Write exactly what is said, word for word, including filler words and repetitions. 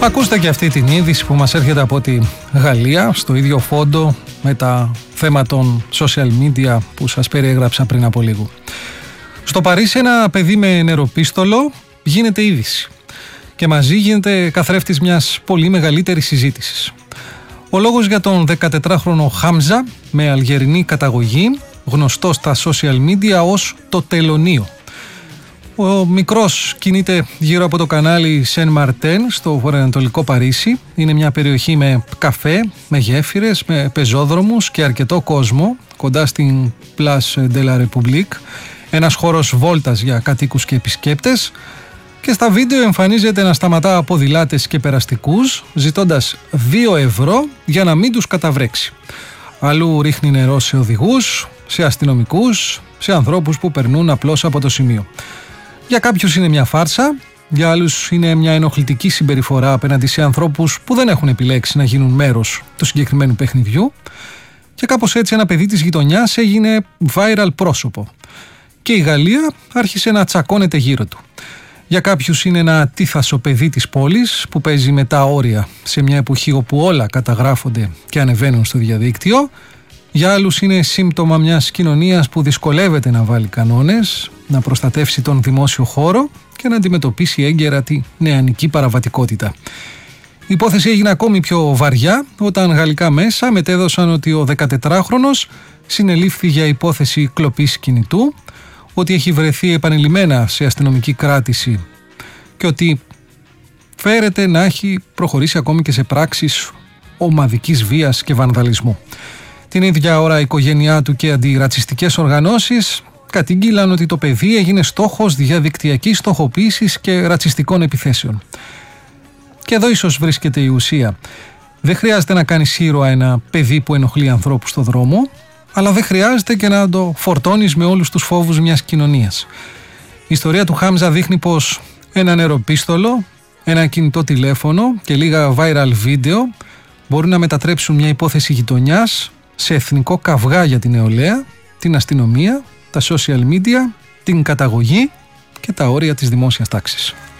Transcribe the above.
Ακούστε και αυτή την είδηση που μας έρχεται από τη Γαλλία, στο ίδιο φόντο με τα θέματα των social media που σας περιέγραψα πριν από λίγο. Στο Παρίσι ένα παιδί με νεροπίστολο γίνεται είδηση και μαζί γίνεται καθρέφτης μιας πολύ μεγαλύτερης συζήτησης. Ο λόγος για τον δεκατετράχρονο Χάμζα με αλγερινή καταγωγή, γνωστό στα social media ως το Τελωνείο. Ο μικρός κινείται γύρω από το κανάλι Σεν Μαρτέν στο βορειοανατολικό Παρίσι. Είναι μια περιοχή με καφέ, με γέφυρες, με πεζόδρομους και αρκετό κόσμο κοντά στην Place de la République. Ένας χώρος βόλτας για κατοίκους και επισκέπτες. Και στα βίντεο εμφανίζεται να σταματά ποδηλάτες και περαστικούς ζητώντας δύο ευρώ για να μην τους καταβρέξει. Αλλού ρίχνει νερό σε οδηγούς, σε αστυνομικούς, σε ανθρώπους που περνούν απλώς από το σημείο. Για κάποιους είναι μια φάρσα, για άλλους είναι μια ενοχλητική συμπεριφορά απέναντι σε ανθρώπους που δεν έχουν επιλέξει να γίνουν μέρος του συγκεκριμένου παιχνιδιού. Και κάπως έτσι ένα παιδί της γειτονιάς έγινε viral πρόσωπο. Και η Γαλλία άρχισε να τσακώνεται γύρω του. Για κάποιους είναι ένα ατίθασο παιδί της πόλης που παίζει με τα όρια σε μια εποχή όπου όλα καταγράφονται και ανεβαίνουν στο διαδίκτυο. Για άλλους είναι σύμπτωμα μιας κοινωνίας που δυσκολεύεται να βάλει κανόνες, να προστατεύσει τον δημόσιο χώρο και να αντιμετωπίσει έγκαιρα τη νεανική παραβατικότητα. Η υπόθεση έγινε ακόμη πιο βαριά όταν γαλλικά μέσα μετέδωσαν ότι ο δεκατετράχρονος συνελήφθη για υπόθεση κλοπής κινητού, ότι έχει βρεθεί επανειλημμένα σε αστυνομική κράτηση και ότι φέρεται να έχει προχωρήσει ακόμη και σε πράξεις ομαδικής βίας και βανδαλισμού. Την ίδια ώρα η οικογένειά του και αντιρατσιστικές οργανώσεις κατήγγειλαν ότι το παιδί έγινε στόχος διαδικτυακής στοχοποίησης και ρατσιστικών επιθέσεων. Και εδώ ίσως βρίσκεται η ουσία. Δεν χρειάζεται να κάνεις ήρωα ένα παιδί που ενοχλεί ανθρώπους στο δρόμο, αλλά δεν χρειάζεται και να το φορτώνεις με όλους τους φόβους μιας κοινωνίας. Η ιστορία του Χάμζα δείχνει πως ένα νεροπίστολο, ένα κινητό τηλέφωνο και λίγα viral βίντεο μπορούν να μετατρέψουν μια υπόθεση γειτονιάς σε εθνικό καυγά για την νεολαία, την αστυνομία, τα social media, την καταγωγή και τα όρια της δημόσιας τάξης.